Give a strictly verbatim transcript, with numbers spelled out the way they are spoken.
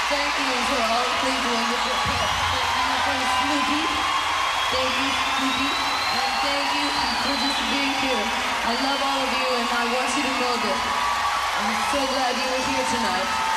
Thank you to all the people in the book. Thank you for Snoopy. Thank you, Snoopy. And thank you for just being here. I love all of you and I want you to know that I'm so glad you were here tonight.